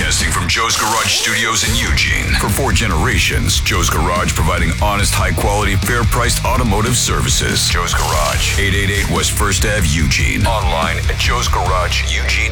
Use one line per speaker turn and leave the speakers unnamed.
Broadcasting from Joe's Garage Studios in Eugene. For 4 generations, Joe's Garage providing honest, high-quality, fair-priced automotive services. Joe's Garage, 888 West 1st Ave, Eugene. Online at joesgarageeugene.com.